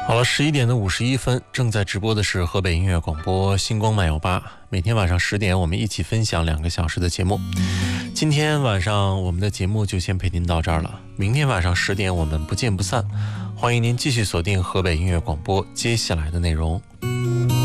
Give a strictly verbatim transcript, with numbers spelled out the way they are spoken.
好了，十一点的五十一分，正在直播的是河北音乐广播星光漫游吧。每天晚上十点，我们一起分享两个小时的节目。今天晚上我们的节目就先陪您到这儿了，明天晚上十点我们不见不散。欢迎您继续锁定河北音乐广播接下来的内容。